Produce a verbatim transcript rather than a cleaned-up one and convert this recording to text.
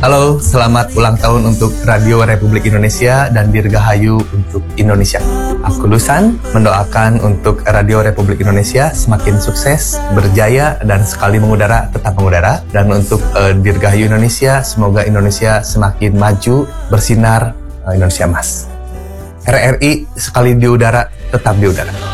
Halo, selamat ulang tahun untuk Radio Republik Indonesia dan Dirgahayu untuk Indonesia. Aku Dusan mendoakan untuk Radio Republik Indonesia semakin sukses, berjaya, dan sekali mengudara tetap mengudara. Dan untuk uh, Dirgahayu Indonesia, semoga Indonesia semakin maju, bersinar, uh, Indonesia emas. R R I sekali di udara, tetap di udara.